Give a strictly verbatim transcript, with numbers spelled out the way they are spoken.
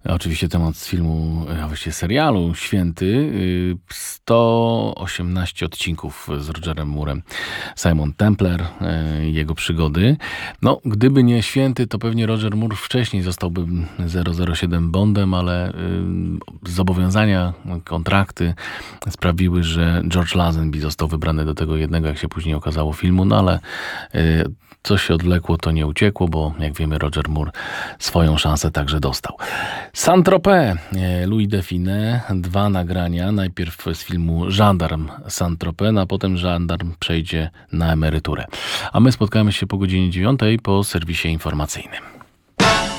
Oczywiście temat z filmu, a właściwie serialu Święty. y, sto osiemnaście odcinków z Rogerem Moorem. Simon Templar, y, jego przygody. No, gdyby nie Święty, to pewnie Roger Moore wcześniej zostałby zero zero siedem Bondem, ale y, zobowiązania, kontrakty sprawiły, że George Lazenby został wybrany do tego jednego, jak się później okazało, filmu, no ale y, co się odwlekło, to nie uciekło, bo jak wiemy, Roger Moore swoją szansę także dostał. Saint-Tropez, e, Louis Define, dwa nagrania. Najpierw z filmu Żandarm Saint-Tropez, no a potem Żandarm przejdzie na emeryturę. A my spotkamy się po godzinie dziewiątej po serwisie informacyjnym.